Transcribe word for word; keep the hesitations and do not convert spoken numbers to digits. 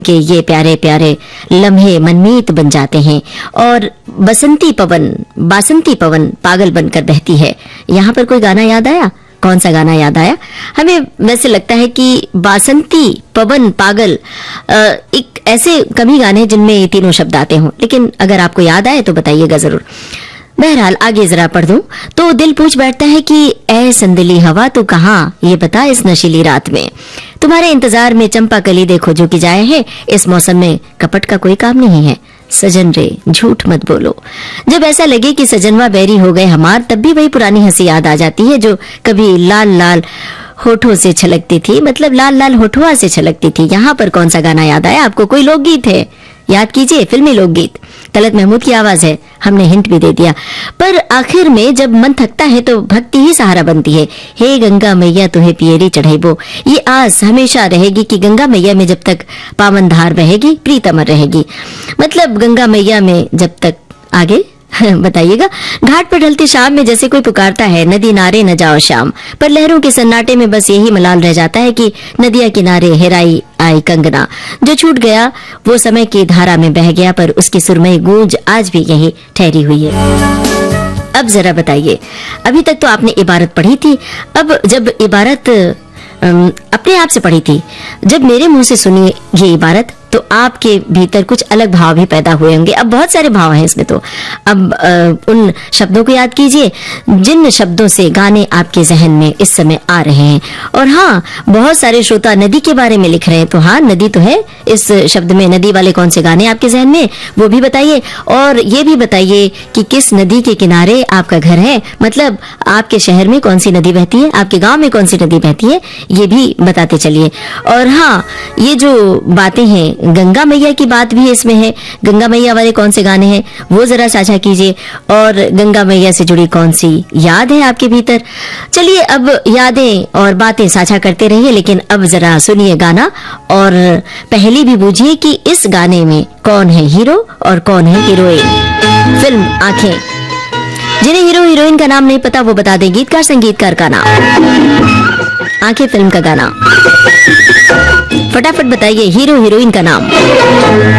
कि ये प्यारे प्यारे लम्हे मनमीत बन जाते हैं और बसंती पवन बासंती पवन पागल बनकर बहती है। यहाँ पर कोई गाना याद आया? कौन सा गाना याद आया? हमें वैसे लगता है कि बासंती पवन पागल एक ऐसे कमी गाने जिनमें ये तीनों शब्द आते हों, लेकिन अगर आपको याद आए तो बताइएगा जरूर। बहरहाल आगे जरा पढ़ दूं तो दिल पूछ बैठता है कि ऐ संदली हवा तू कहाँ, ये बता इस नशीली रात में। तुम्हारे इंतजार में चंपा कली देखो जो कि जाए है, इस मौसम में कपट का कोई काम नहीं है। सजन रे झूठ मत बोलो। जब ऐसा लगे कि सजनवा बैरी हो गए हमार, तब भी वही पुरानी हंसी याद आ जाती है जो कभी लाल लाल होठों से छलकती थी, मतलब लाल लाल होठुआ से छलकती थी। यहाँ पर कौन सा गाना याद आया आपको? कोई लोकगीत है? याद कीजिए, फिल्मी लोकगीत। तलत महमूद की आवाज है, हमने हिंट भी दे दिया। पर आखिर में जब मन थकता है तो भक्ति ही सहारा बनती है। हे गंगा मैया तुहे पियरी चढ़ाइबो, ये आस हमेशा रहेगी कि गंगा मैया में जब तक पावन धार बहेगी प्रीत अमर रहेगी। मतलब गंगा मैया में जब तक आगे बताइएगा। घाट पर ढलती शाम में जैसे कोई पुकारता है, नदी नारे न जाओ शाम, पर लहरों के सन्नाटे में बस यही मलाल रह जाता है कि नदिया किनारे हेराई आई कंगना। जो छूट गया वो समय की धारा में बह गया, पर उसकी सुरमई गूंज आज भी यही ठहरी हुई है। अब जरा बताइए, अभी तक तो आपने इबारत पढ़ी थी, अब जब इबारत अपने आप से पढ़ी थी, जब मेरे मुंह से सुनी ये इबारत तो आपके भीतर कुछ अलग भाव भी पैदा हुए होंगे। अब बहुत सारे भाव हैं इसमें, तो अब आ, उन शब्दों को याद कीजिए जिन शब्दों से गाने आपके जहन में इस समय आ रहे हैं। और हाँ, बहुत सारे श्रोता नदी के बारे में लिख रहे हैं, तो हाँ नदी तो है इस शब्द में। नदी वाले कौन से गाने आपके जहन में, वो भी बताइए। और ये भी बताइए कि किस नदी के किनारे आपका घर है, मतलब आपके शहर में कौन सी नदी बहती है, आपके गाँव में कौन सी नदी बहती है, ये भी बताते चलिए। और हाँ, ये जो बातें हैं, गंगा मैया की बात भी इसमें है। गंगा मैया वाले कौन से गाने हैं वो जरा साझा कीजिए, और गंगा मैया से जुड़ी कौन सी याद है आपके भीतर। चलिए अब यादें और बातें साझा करते रहिए, लेकिन अब जरा सुनिए गाना और पहली भी बूझिए कि इस गाने में कौन है हीरो और कौन है हीरोइन। फिल्म आंखें। जिन्हें हीरो हीरोइन का नाम नहीं पता वो बता दें गीतकार संगीतकार का नाम। आंखें फिल्म का गाना, फटाफट बताइए हीरो हीरोइन का नाम।